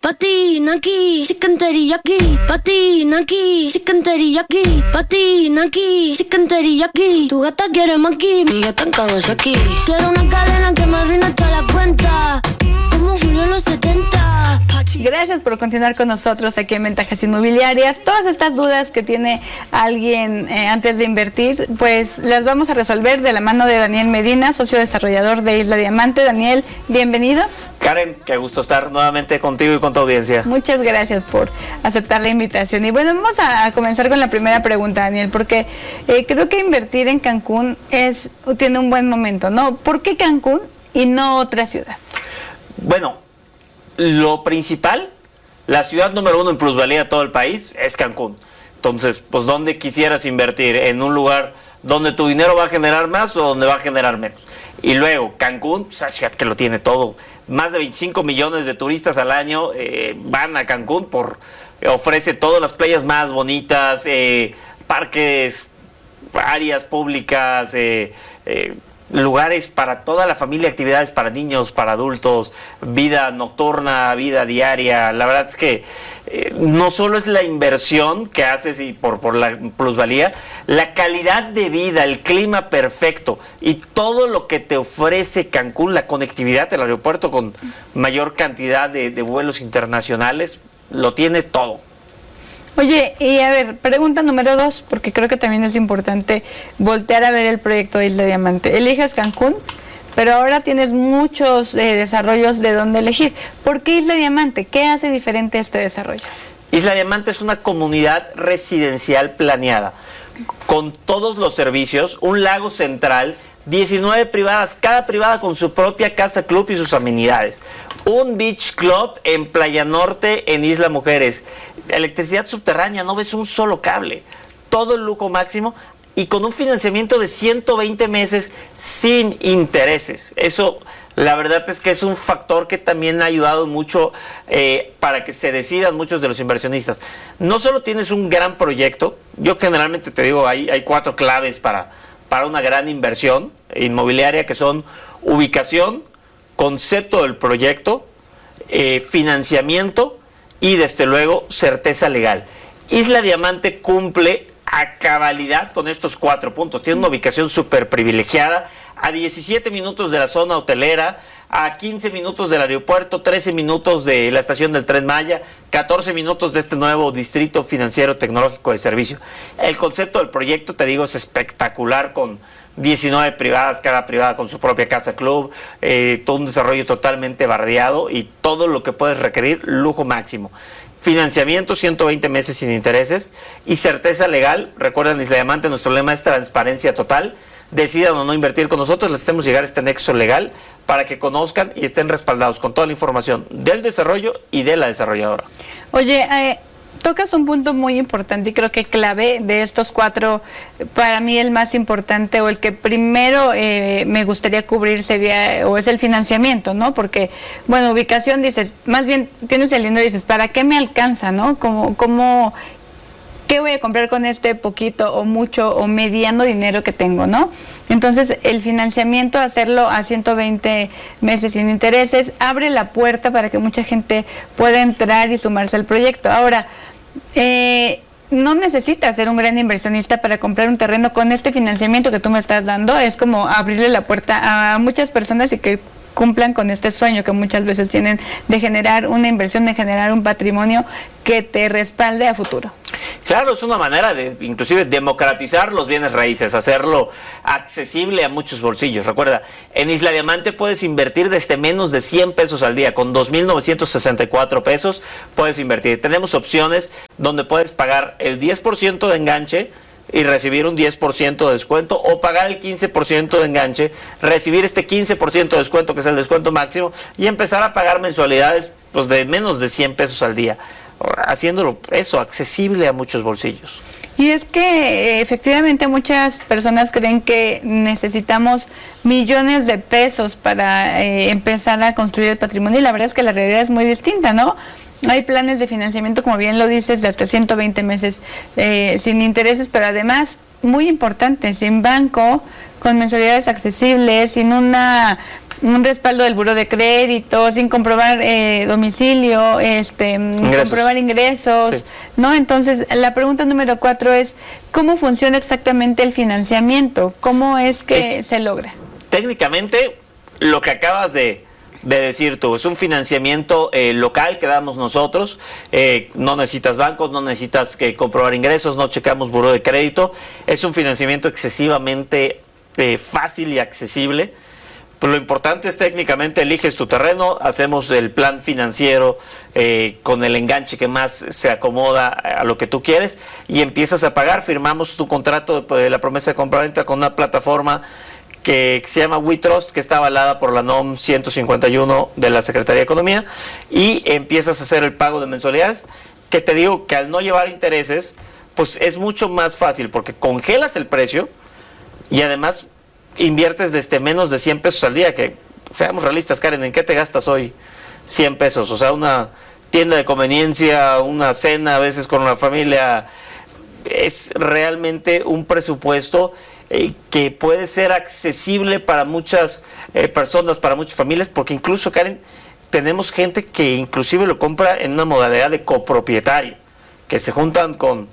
patina aquí, chicken teriyaki, patina aquí, chicken teriyaki, patina aquí, chicken teriyaki. Tu gata quiere maki, mi gata en Kawasaki. Quiero una cadena que me arruine toda la cuenta, como Julio en los 70. Gracias por continuar con nosotros aquí en Ventajas Inmobiliarias. Todas estas dudas que tiene alguien antes de invertir, pues las vamos a resolver de la mano de Daniel Medina, socio desarrollador de Isla Diamante. Daniel, bienvenido. Karen, qué gusto estar nuevamente contigo y con tu audiencia. Muchas gracias por aceptar la invitación. Y bueno, vamos a comenzar con la primera pregunta, Daniel, porque creo que invertir en Cancún tiene un buen momento, ¿no? ¿Por qué Cancún y no otra ciudad? Bueno, lo principal, la ciudad número 1 en plusvalía de todo el país es Cancún. Entonces, pues, ¿dónde quisieras invertir? ¿En un lugar donde tu dinero va a generar más o donde va a generar menos? Y luego, Cancún, pues, la ciudad que lo tiene todo. Más de 25 millones de turistas al año van a Cancún ofrece todas las playas más bonitas, parques, áreas públicas, lugares para toda la familia, actividades para niños, para adultos, vida nocturna, vida diaria. La verdad es que no solo es la inversión que haces y por la plusvalía, la calidad de vida, el clima perfecto y todo lo que te ofrece Cancún, la conectividad del aeropuerto con mayor cantidad de vuelos internacionales, lo tiene todo. Oye, y a ver, pregunta número 2, porque creo que también es importante voltear a ver el proyecto de Isla Diamante. Eliges Cancún, pero ahora tienes muchos desarrollos de dónde elegir. ¿Por qué Isla Diamante? ¿Qué hace diferente este desarrollo? Isla Diamante es una comunidad residencial planeada, con todos los servicios, un lago central, 19 privadas, cada privada con su propia casa club y sus amenidades. Un beach club en Playa Norte, en Isla Mujeres. Electricidad subterránea, no ves un solo cable. Todo el lujo máximo y con un financiamiento de 120 meses sin intereses. Eso, la verdad es que es un factor que también ha ayudado mucho para que se decidan muchos de los inversionistas. No solo tienes un gran proyecto, yo generalmente te digo, hay 4 claves para una gran inversión inmobiliaria, que son ubicación, concepto del proyecto, financiamiento y desde luego certeza legal. Isla Diamante cumple a cabalidad con estos 4 puntos. Tiene una ubicación súper privilegiada, a 17 minutos de la zona hotelera, a 15 minutos del aeropuerto, 13 minutos de la estación del Tren Maya, 14 minutos de este nuevo distrito financiero tecnológico de servicio. El concepto del proyecto, te digo, es espectacular, con 19 privadas, cada privada con su propia casa club, todo un desarrollo totalmente bardeado y todo lo que puedes requerir, lujo máximo. Financiamiento, 120 meses sin intereses y certeza legal. Recuerden, Isla Diamante, nuestro lema es transparencia total. Decidan o no invertir con nosotros, les hacemos llegar este nexo legal para que conozcan y estén respaldados con toda la información del desarrollo y de la desarrolladora. Oye, tocas un punto muy importante y creo que clave de estos 4, para mí el más importante o el que primero me gustaría cubrir sería, o es el financiamiento, ¿no? Porque, bueno, ubicación, dices, más bien tienes el dinero y dices, ¿para qué me alcanza, no? ¿Qué voy a comprar con este poquito o mucho o mediano dinero que tengo, no? Entonces, el financiamiento, hacerlo a 120 meses sin intereses, abre la puerta para que mucha gente pueda entrar y sumarse al proyecto. Ahora, no necesitas ser un gran inversionista para comprar un terreno con este financiamiento que tú me estás dando. Es como abrirle la puerta a muchas personas y que cumplan con este sueño que muchas veces tienen de generar una inversión, de generar un patrimonio que te respalde a futuro. Claro, es una manera de inclusive democratizar los bienes raíces, hacerlo accesible a muchos bolsillos. Recuerda, en Isla Diamante puedes invertir desde menos de 100 pesos al día, con 2,964 pesos puedes invertir. Tenemos opciones donde puedes pagar el 10% de enganche y recibir un 10% de descuento, o pagar el 15% de enganche, recibir este 15% de descuento, que es el descuento máximo, y empezar a pagar mensualidades pues de menos de 100 pesos al día, haciéndolo eso accesible a muchos bolsillos. Y es que efectivamente muchas personas creen que necesitamos millones de pesos para empezar a construir el patrimonio, y la verdad es que la realidad es muy distinta, ¿no? Hay planes de financiamiento, como bien lo dices, de hasta 120 meses sin intereses, pero además, muy importante, sin banco, con mensualidades accesibles, sin una un respaldo del buró de crédito, sin comprobar domicilio, comprobar ingresos, sí. ¿no? Entonces, la pregunta número 4 es, ¿cómo funciona exactamente el financiamiento? ¿Cómo es que se logra? Técnicamente, lo que acabas de decir tú, es un financiamiento local que damos nosotros, no necesitas bancos, no necesitas comprobar ingresos, no checamos buró de crédito, es un financiamiento excesivamente fácil y accesible. Pues lo importante es técnicamente eliges tu terreno, hacemos el plan financiero con el enganche que más se acomoda a lo que tú quieres y empiezas a pagar, firmamos tu contrato de la promesa de compraventa con una plataforma que se llama WeTrust, que está avalada por la NOM 151 de la Secretaría de Economía, y empiezas a hacer el pago de mensualidades, que te digo que al no llevar intereses, pues es mucho más fácil, porque congelas el precio y además inviertes desde menos de 100 pesos al día, que seamos realistas, Karen, ¿en qué te gastas hoy 100 pesos? O sea, una tienda de conveniencia, una cena a veces con la familia, es realmente un presupuesto que puede ser accesible para muchas personas, para muchas familias, porque incluso, Karen, tenemos gente que inclusive lo compra en una modalidad de copropietario, que se juntan con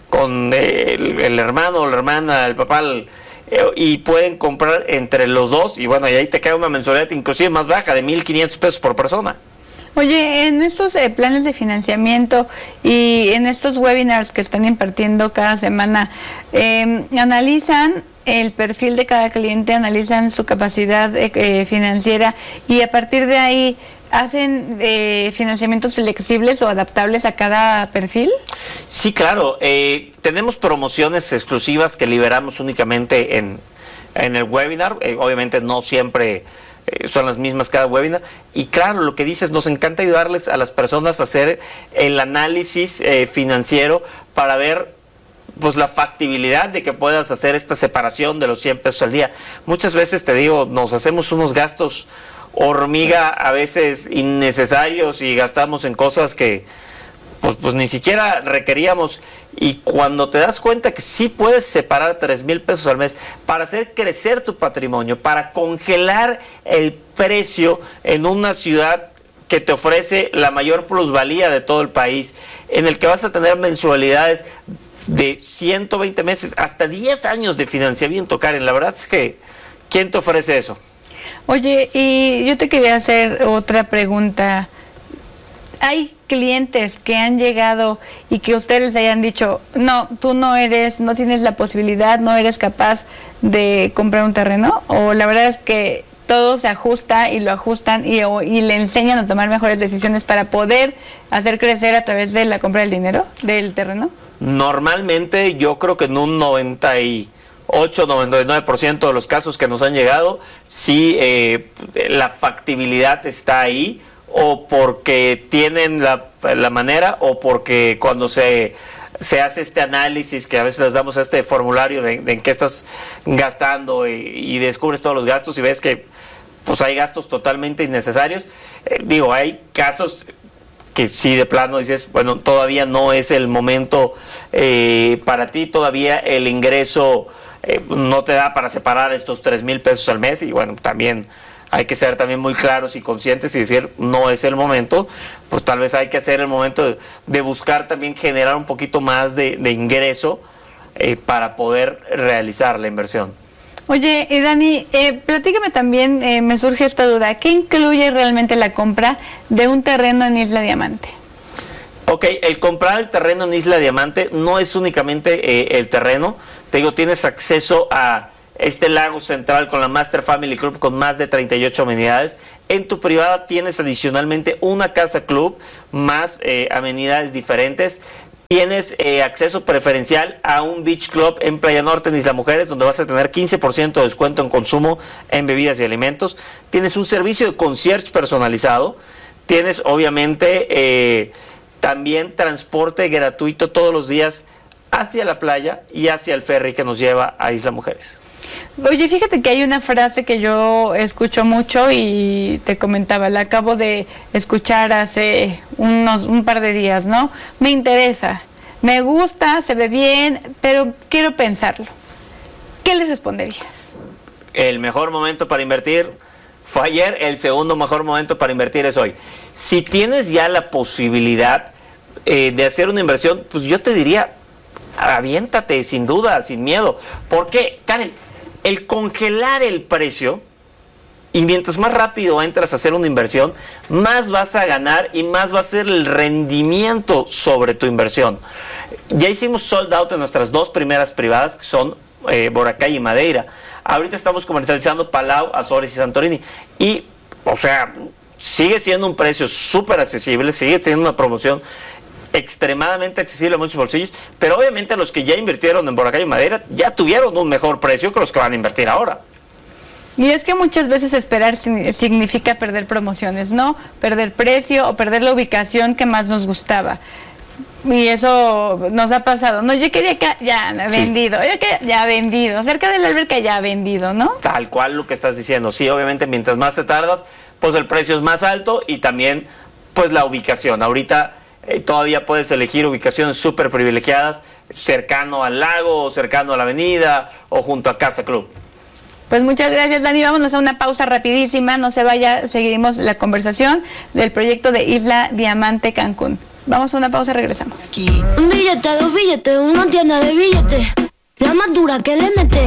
el hermano o la hermana, el papá, y pueden comprar entre los dos, y bueno, y ahí te queda una mensualidad inclusive más baja, de 1,500 pesos por persona. Oye, en estos planes de financiamiento y en estos webinars que están impartiendo cada semana, analizan el perfil de cada cliente, analizan su capacidad financiera y a partir de ahí hacen financiamientos flexibles o adaptables a cada perfil. Sí, claro. Tenemos promociones exclusivas que liberamos únicamente en el webinar. Obviamente no siempre son las mismas cada webinar. Y claro, lo que dices, nos encanta ayudarles a las personas a hacer el análisis financiero para ver pues la factibilidad de que puedas hacer esta separación de los 100 pesos al día. Muchas veces, te digo, nos hacemos unos gastos hormiga a veces innecesarios y gastamos en cosas que pues ni siquiera requeríamos, y cuando te das cuenta que sí puedes separar 3,000 pesos al mes para hacer crecer tu patrimonio, para congelar el precio en una ciudad que te ofrece la mayor plusvalía de todo el país, en el que vas a tener mensualidades de 120 meses, hasta 10 años de financiamiento, Karen, la verdad es que ¿quién te ofrece eso? Oye, y yo te quería hacer otra pregunta. ¿Hay clientes que han llegado y que ustedes hayan dicho, no, tú no tienes la posibilidad, no eres capaz de comprar un terreno? ¿O la verdad es que todo se ajusta y lo ajustan y le enseñan a tomar mejores decisiones para poder hacer crecer a través de la compra del terreno? Normalmente yo creo que en un 98-99% de los casos que nos han llegado, sí, la factibilidad está ahí, o porque tienen la manera, o porque cuando se hace este análisis, que a veces les damos este formulario de en qué estás gastando y descubres todos los gastos y ves que pues hay gastos totalmente innecesarios. Hay casos que sí, de plano dices, bueno, todavía no es el momento para ti, todavía el ingreso no te da para separar estos 3,000 pesos al mes, y bueno, también hay que ser también muy claros y conscientes y decir, no es el momento, pues tal vez hay que hacer el momento de buscar también generar un poquito más de ingreso para poder realizar la inversión. Oye, Dani, platícame también, me surge esta duda, ¿qué incluye realmente la compra de un terreno en Isla Diamante? Ok, el comprar el terreno en Isla Diamante no es únicamente el terreno, te digo, tienes acceso a este lago central con la Master Family Club con más de 38 amenidades. En tu privada tienes adicionalmente una casa club más amenidades diferentes. Tienes acceso preferencial a un beach club en Playa Norte, en Isla Mujeres, donde vas a tener 15% de descuento en consumo en bebidas y alimentos. Tienes un servicio de concierge personalizado. Tienes obviamente también transporte gratuito todos los días hacia la playa y hacia el ferry que nos lleva a Isla Mujeres. Oye, fíjate que hay una frase que yo escucho mucho y te comentaba, la acabo de escuchar hace un par de días, ¿no? Me interesa, me gusta, se ve bien, pero quiero pensarlo. ¿Qué les responderías? El mejor momento para invertir, fue ayer, el segundo mejor momento para invertir es hoy. Si tienes ya la posibilidad de hacer una inversión, pues yo te diría, aviéntate sin duda, sin miedo. Porque, Karen, el congelar el precio, y mientras más rápido entras a hacer una inversión, más vas a ganar y más va a ser el rendimiento sobre tu inversión. Ya hicimos sold out en nuestras dos primeras privadas, que son Boracay y Madeira. Ahorita estamos comercializando Palau, Azores y Santorini. Y, o sea, sigue siendo un precio súper accesible, sigue teniendo una promoción extremadamente accesible a muchos bolsillos, pero obviamente los que ya invirtieron en Boracay y Madeira ya tuvieron un mejor precio que los que van a invertir ahora. Y es que muchas veces esperar significa perder promociones, ¿no? Perder precio o perder la ubicación que más nos gustaba. Y eso nos ha pasado. No, yo quería que ya vendido, yo quería ya vendido, cerca de la alberca ya vendido, ¿no? Tal cual lo que estás diciendo. Sí, obviamente mientras más te tardas, pues el precio es más alto y también pues la ubicación. Ahorita todavía puedes elegir ubicaciones súper privilegiadas, cercano al lago, cercano a la avenida o junto a Casa Club. Pues muchas gracias, Dani. Vámonos a una pausa rapidísima. No se vaya, seguiremos la conversación del proyecto de Isla Diamante Cancún. Vamos a una pausa, regresamos. Un billete, dos billetes, una tienda de billetes. La más dura que le mete.